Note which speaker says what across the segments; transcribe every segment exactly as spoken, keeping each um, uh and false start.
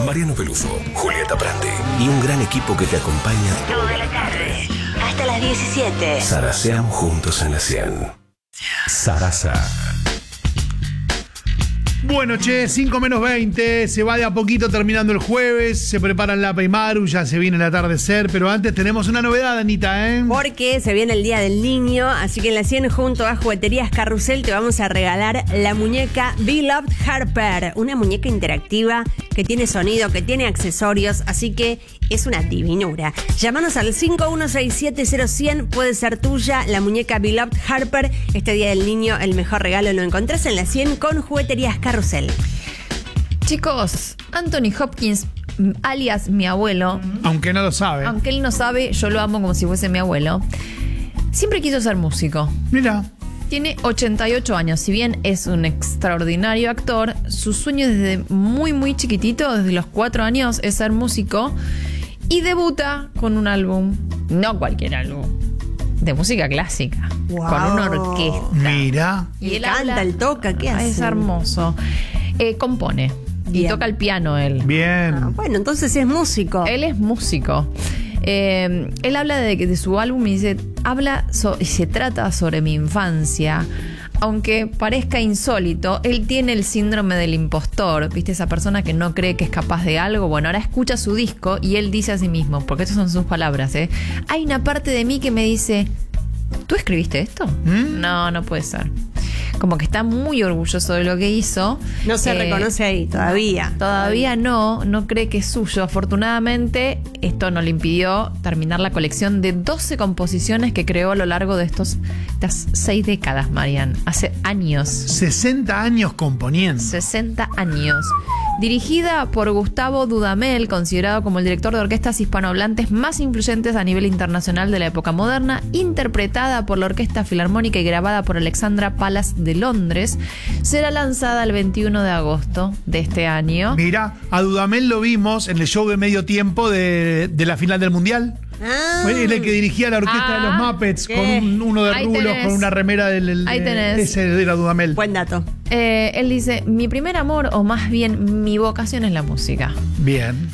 Speaker 1: Mariano Pelufo, Julieta Prandi y un gran equipo que te acompaña
Speaker 2: toda la tarde, hasta las diecisiete.
Speaker 1: Zaraseamos juntos en la cien. Sarasa.
Speaker 3: Bueno, che, cinco menos veinte, se va de a poquito terminando el jueves, se preparan Lapa y Maru, ya se viene el atardecer, pero antes tenemos una novedad, Anita, ¿eh?
Speaker 4: Porque se viene el Día del Niño, así que en la cien junto a Jugueterías Carrusel te vamos a regalar la muñeca Beloved Harper, una muñeca interactiva que tiene sonido, que tiene accesorios, así que es una divinura. Llámanos al cinco uno seis siete cero cien, puede ser tuya la muñeca Beloved Harper. Este Día del Niño, el mejor regalo lo encontrás en la cien con Jugueterías Carrusel.
Speaker 5: Chicos, Anthony Hopkins, alias mi abuelo,
Speaker 3: Aunque no lo sabe.
Speaker 5: aunque él no sabe, yo lo amo como si fuese mi abuelo, siempre quiso ser músico.
Speaker 3: Mira.
Speaker 5: Tiene ochenta y ocho años. Si bien es un extraordinario actor, su sueño desde muy muy chiquitito, desde los cuatro años, es ser músico. Y debuta con un álbum, no cualquier álbum, de música clásica,
Speaker 4: Wow.
Speaker 5: con una orquesta.
Speaker 3: Mira.
Speaker 4: Y él canta, él toca, ¿qué hace?
Speaker 5: Es hermoso. Eh, compone
Speaker 4: Bien.
Speaker 5: y toca el piano él.
Speaker 3: Bien.
Speaker 4: Ah, bueno, entonces es músico.
Speaker 5: Él es músico. Eh, él habla de, de su álbum y dice, habla so- y se trata sobre mi infancia. Aunque parezca insólito, él tiene el síndrome del impostor, ¿viste? Esa persona que no cree que es capaz de algo. Bueno, ahora escucha su disco y él dice a sí mismo, porque estas son sus palabras, ¿eh? Hay una parte de mí que me dice, ¿tú escribiste esto?
Speaker 3: ¿Mm?
Speaker 5: No, no puede ser. Como que está muy orgulloso de lo que hizo.
Speaker 4: No se
Speaker 5: Eh,
Speaker 4: reconoce ahí todavía.
Speaker 5: Todavía no, no cree que es suyo. Afortunadamente, esto no le impidió terminar la colección de doce composiciones que creó a lo largo de estos, estas seis décadas, Marian. Hace años.
Speaker 3: sesenta años componiendo.
Speaker 5: sesenta años. Dirigida por Gustavo Dudamel, considerado como el director de orquestas hispanohablantes más influyentes a nivel internacional de la época moderna, interpretada por la Orquesta Filarmónica y grabada por Alexandra Palace de Londres, será lanzada el veintiuno de agosto de este año.
Speaker 3: Mira, a Dudamel lo vimos en el show de medio tiempo de, de la final del Mundial.
Speaker 4: Ah,
Speaker 3: Fue él el que dirigía la orquesta
Speaker 5: Ah,
Speaker 3: de los Muppets
Speaker 4: ¿qué?
Speaker 3: con un- uno de
Speaker 5: Ahí
Speaker 3: rulos,
Speaker 5: tenés.
Speaker 3: con una remera del, del-
Speaker 5: Ahí
Speaker 3: de-
Speaker 5: tenés.
Speaker 3: ese era Dudamel.
Speaker 4: buen dato.
Speaker 5: Eh, él dice, mi primer amor, o más bien mi vocación, es la música.
Speaker 3: Bien.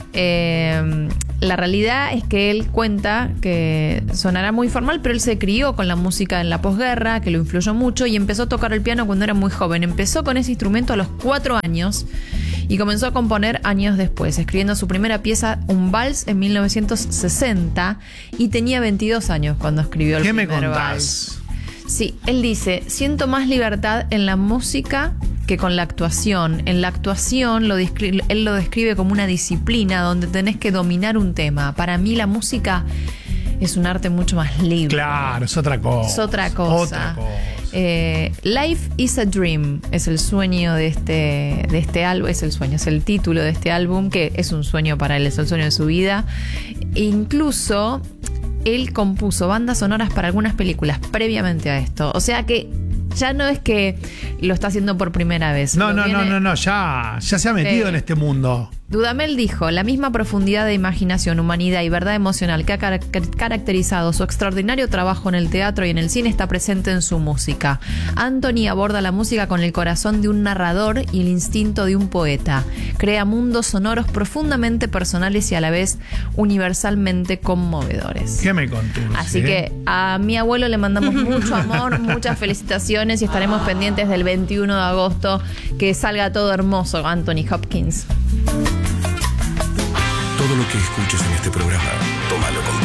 Speaker 5: Eh, la realidad es que él cuenta que sonará muy formal, pero él se crió con la música en la posguerra, que lo influyó mucho, y empezó a tocar el piano cuando era muy joven. Empezó con ese instrumento a los cuatro años y comenzó a componer años después, escribiendo su primera pieza, un vals, en mil novecientos sesenta, y tenía veintidós años cuando escribió el
Speaker 3: ¿Qué me
Speaker 5: primer
Speaker 3: contás?
Speaker 5: vals. Sí, él dice, siento más libertad en la música que con la actuación. En la actuación lo descri- él lo describe como una disciplina donde tenés que dominar un tema. Para mí la música es un arte mucho más libre.
Speaker 3: Claro, es otra cosa.
Speaker 5: Es otra cosa.
Speaker 3: Otra cosa.
Speaker 5: Eh, Life is a Dream es el sueño de este, de este álbum, es el sueño, es el título de este álbum, que es un sueño para él, es el sueño de su vida. E incluso él compuso bandas sonoras para algunas películas previamente a esto. O sea que ya no es que lo está haciendo por primera vez.
Speaker 3: No,
Speaker 5: Lo
Speaker 3: no, no,
Speaker 5: viene-
Speaker 3: no, no, ya, ya se ha metido
Speaker 5: Sí.
Speaker 3: en este mundo.
Speaker 5: Dudamel dijo, la misma profundidad de imaginación, humanidad y verdad emocional que ha car- caracterizado su extraordinario trabajo en el teatro y en el cine está presente en su música. Anthony aborda la música con el corazón de un narrador y el instinto de un poeta. Crea mundos sonoros profundamente personales y a la vez universalmente conmovedores.
Speaker 3: ¿Qué me contás?
Speaker 5: Así
Speaker 3: eh?
Speaker 5: que a mi abuelo le mandamos mucho amor, muchas felicitaciones y estaremos pendientes del veintiuno de agosto que salga todo hermoso, Anthony Hopkins.
Speaker 1: Todo lo que escuches en este programa, tómalo con